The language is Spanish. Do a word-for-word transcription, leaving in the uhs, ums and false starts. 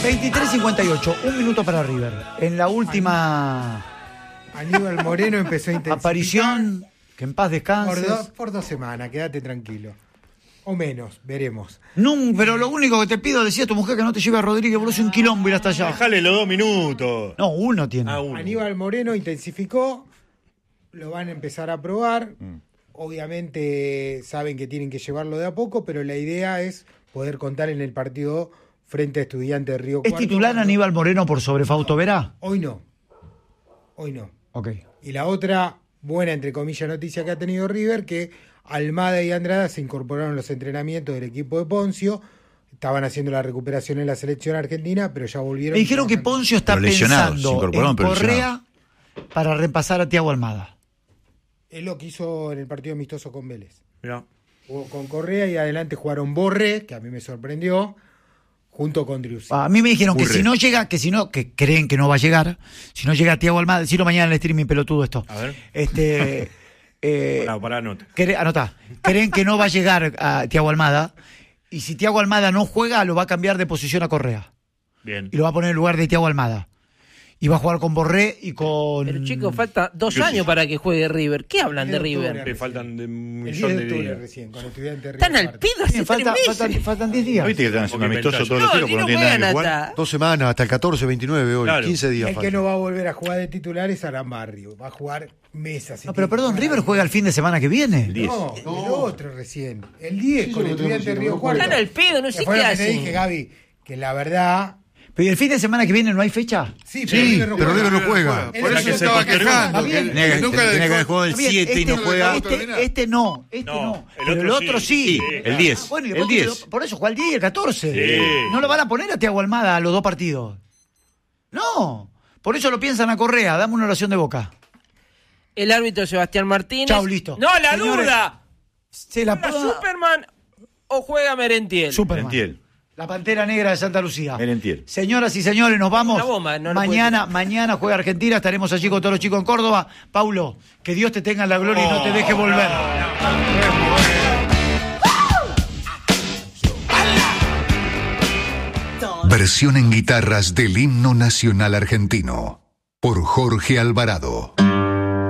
veintitrés cincuenta y ocho, un minuto para River. En la última Aníbal Moreno empezó a intensificar. aparición, que en paz descanses. Por dos, por dos semanas, quédate tranquilo. O menos, veremos. No, pero lo único que te pido, decía tu mujer, que no te lleve a Rodríguez, boludo, es un quilombo ir hasta allá. Dejale los dos minutos. No, uno tiene. Ah, uno. Aníbal Moreno intensificó, lo van a empezar a probar. Mm. Obviamente saben que tienen que llevarlo de a poco, pero la idea es poder contar en el partido frente a Estudiantes de Río ¿Es Cuarto. titular Aníbal Moreno por sobre Fausto Vera? Hoy no. Hoy no. Ok. Y la otra buena, entre comillas, noticia que ha tenido River, que Almada y Andrada se incorporaron a los entrenamientos del equipo de Poncio. Estaban haciendo la recuperación en la selección argentina, pero ya volvieron. Me dijeron que Poncio está pensando en Correa para repasar a Thiago Almada. Es lo que hizo en el partido amistoso con Vélez. Mirá. Jugó con Correa y adelante jugaron Borré, que a mí me sorprendió, junto con Driussi. A mí me dijeron Burre. que si no llega, que si no, que creen que no va a llegar, si no llega Thiago Almada, decirlo mañana en el streaming pelotudo esto. A ver. Este, eh, Pará, pará, anota. cre- anotá. Creen que no va a llegar a Thiago Almada, y si Thiago Almada no juega, lo va a cambiar de posición a Correa. Bien. Y lo va a poner en lugar de Thiago Almada. Y va a jugar con Borré y con... Pero chicos, falta dos Yo años sí. para que juegue River. ¿Qué hablan de El de octubre. River? Le faltan de un El diez millón de de octubre días. recién, con Estudiantes de Río Están al Cuarto. pedo hace Bien, tres falta, meses. faltan, faltan diez días. ¿Viste que están haciendo Porque amistosos pensás- todos los No, chicos? ni Porque no no tienen nada que juegan jugar. hasta- Dos semanas, hasta el catorce, veintinueve hoy. Claro. quince días El faltan. que no va a volver a jugar de titular es Arambarrio. Va a jugar mesas. No, pero perdón, River juega el fin de semana que viene. diez. No, el otro recién. El diez Sí, con sí, lo Estudiantes de tenemos, Río sí, Cuarto. Están al pedo, no Que sé fue qué lo que te hacen. dije, Gaby, que la verdad... Pero ¿y el fin de semana que viene no hay fecha? Sí, Sí, no pero River no juega. juega. Por Él eso es se el estaba que quejando. Está bien. que- Tenía que, que nunca tenía que dejó- haber jugado el Está bien, siete y no este- juega. Este, este no, este No, no. el Pero el otro otro sí. sí. El diez. Bueno, y El después diez. Por eso juega el diez y el catorce. Sí. No lo van a poner a Thiago Almada a los dos partidos. No. Por eso lo piensan a Correa. Dame una oración de Boca. El árbitro Sebastián Martínez. Chau, listo. ¡No, la Señores, duda! Se la ¿Juega puedo- Superman o juega Merentiel? Superman. Merentiel. La Pantera Negra de Santa Lucía. Merentiel. Señoras y señores, nos vamos. Una bomba, no lo mañana, mañana juega Argentina. Estaremos allí con todos los chicos en Córdoba. Paulo, que Dios te tenga en la gloria y no te deje volver. Versión en guitarras del himno nacional argentino por Jorge Alvarado.